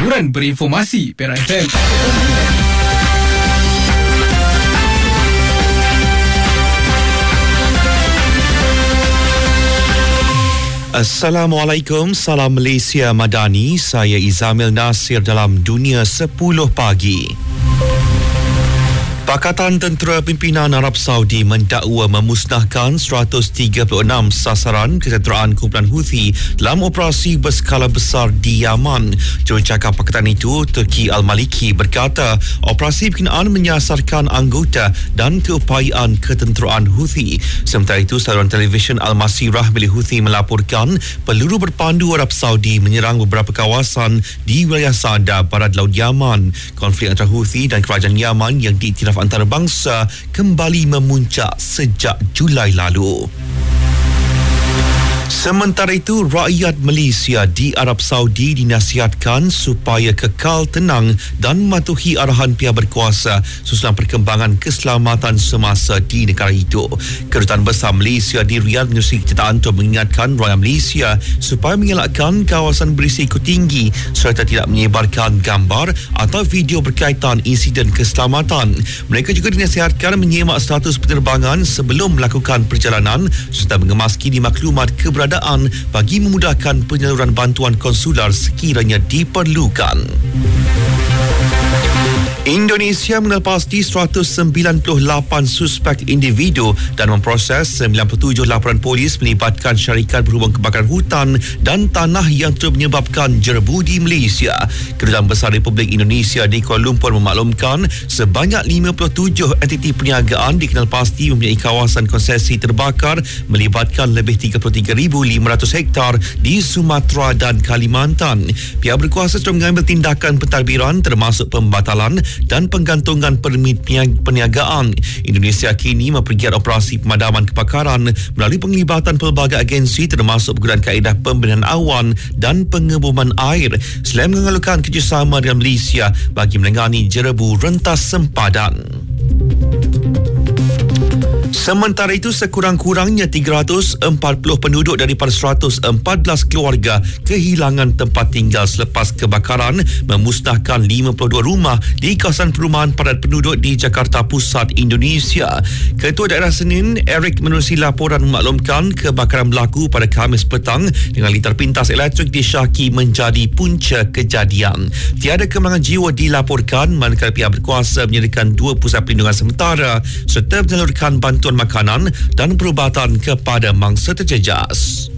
Hiburan berinformasi Perak FM. Assalamualaikum, salam Malaysia Madani. Saya Izamil Nasir dalam Dunia 10 Pagi. Pakatan Tentera Pimpinan Arab Saudi mendakwa memusnahkan 136 sasaran ketenteraan kumpulan Houthi dalam operasi berskala besar di Yaman. Jurucakap Pakatan itu, Turki Al-Maliki, berkata operasi berkenaan menyasarkan anggota dan keupayaan ketenteraan Houthi. Sementara itu, saluran televisyen Al-Masirah milik Houthi melaporkan peluru berpandu Arab Saudi menyerang beberapa kawasan di wilayah Sada, barat laut Yaman. Konflik antara Houthi dan kerajaan Yaman yang diiktiraf antarabangsa kembali memuncak sejak Julai lalu. Sementara itu, rakyat Malaysia di Arab Saudi dinasihatkan supaya kekal tenang dan mematuhi arahan pihak berkuasa susulan perkembangan keselamatan semasa di negara itu. Kedutaan Besar Malaysia di Riyadh menerusi kenyataan untuk mengingatkan rakyat Malaysia supaya mengelakkan kawasan berisiko tinggi serta tidak menyebarkan gambar atau video berkaitan insiden keselamatan. Mereka juga dinasihatkan menyemak status penerbangan sebelum melakukan perjalanan serta mengemaski maklumat keberadaan bagi memudahkan penyaluran bantuan konsular sekiranya diperlukan. Indonesia mengenal pasti 198 suspek individu dan memproses 97 laporan polis melibatkan syarikat berhubung kebakaran hutan dan tanah yang turut menyebabkan jerbu di Malaysia. Kedutaan Besar Republik Indonesia di Kuala Lumpur memaklumkan sebanyak 57 entiti perniagaan dikenal pasti mempunyai kawasan konsesi terbakar melibatkan lebih 33,500 hektar di Sumatera dan Kalimantan. Pihak berkuasa sudah mengambil tindakan pentadbiran termasuk pembatalan dan penggantungan permit perniagaan. Indonesia kini mempergiat operasi pemadaman kebakaran melalui penglibatan pelbagai agensi termasuk penggunaan kaedah pembinaan awan dan pengeboman air selain mengalukan kerjasama dengan Malaysia bagi menangani jerebu rentas sempadan. Sementara itu, sekurang-kurangnya 340 penduduk daripada 114 keluarga kehilangan tempat tinggal selepas kebakaran memusnahkan 52 rumah di kawasan perumahan padat penduduk di Jakarta Pusat, Indonesia. Ketua Daerah Senin, Eric, menerusi laporan memaklumkan kebakaran berlaku pada Khamis petang dengan litar pintas elektrik di Syaki menjadi punca kejadian. Tiada kemalangan jiwa dilaporkan manakala pihak berkuasa menyediakan 2 pusat perlindungan sementara serta menyalurkan bantuan makanan dan perubatan kepada mangsa terjejas.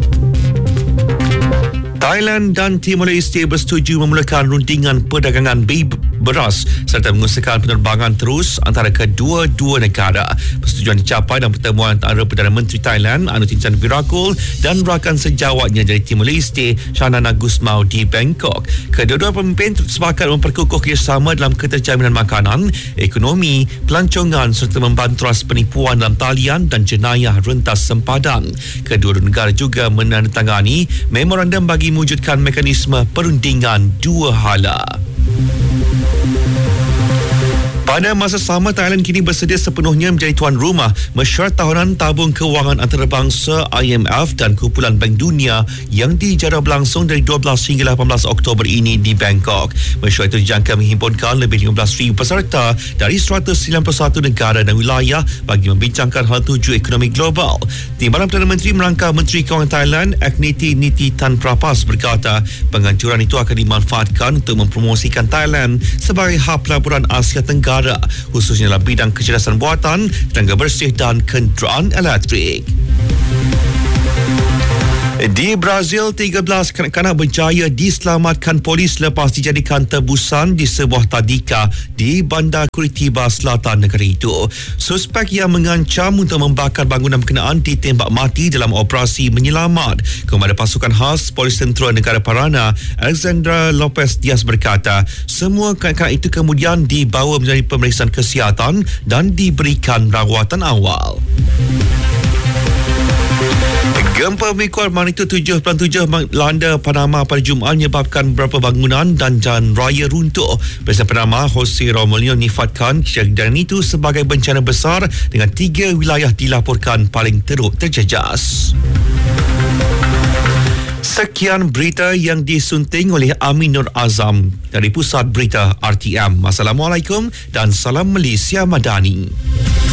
Thailand dan Timor Leste bersetuju memulakan rundingan perdagangan beras serta mengusahakan penerbangan terus antara kedua-dua negara. Persetujuan dicapai dalam pertemuan antara Perdana Menteri Thailand Anutin Virakul dan rakan sejawatnya dari Timor Leste Shanana Gusmao di Bangkok. Kedua-dua pemimpin sepakat memperkukuh kerjasama dalam keterjaminan makanan, ekonomi, pelancongan serta membanteras penipuan dalam talian dan jenayah rentas sempadan. Kedua-dua negara juga menandatangani memorandum bagi mewujudkan mekanisme perundingan dua hala. Pada masa sama, Thailand kini bersedia sepenuhnya menjadi tuan rumah mesyuarat tahunan tabung kewangan antarabangsa IMF dan Kumpulan Bank Dunia yang dijadwal berlangsung dari 12 hingga 18 Oktober ini di Bangkok. Mesyuarat itu dijangka menghimpunkan lebih 15,000 peserta dari 191 negara dan wilayah bagi membincangkan hal tuju ekonomi global. Timbalan Perdana Menteri merangka Menteri Kewangan Thailand Agniti Niti Tan Prapas berkata penganjuran itu akan dimanfaatkan untuk mempromosikan Thailand sebagai hub pelaburan Asia Tenggara khususnya dalam bidang kecerdasan buatan, tenaga bersih dan kenderaan elektrik. Di Brazil, 13 kanak-kanak berjaya diselamatkan polis lepas dijadikan tebusan di sebuah tadika di bandar Curitiba Selatan negara itu. Suspek yang mengancam untuk membakar bangunan berkenaan ditembak mati dalam operasi menyelamat. Komandan pasukan khas Polis Tentera Negara Parana, Alexandra Lopez Diaz berkata, semua kanak-kanak itu kemudian dibawa menjalani pemeriksaan kesihatan dan diberikan rawatan awal. Gempa berkuat magnitudo 7.7 melanda Panama pada Jumaat menyebabkan beberapa bangunan dan jalan raya runtuh. Presiden Panama Jose Romolino nifatkan kejadian itu sebagai bencana besar dengan 3 wilayah dilaporkan paling teruk terjejas. Sekian berita yang disunting oleh Amin Nur Azam dari Pusat Berita RTM. Assalamualaikum dan salam Malaysia Madani.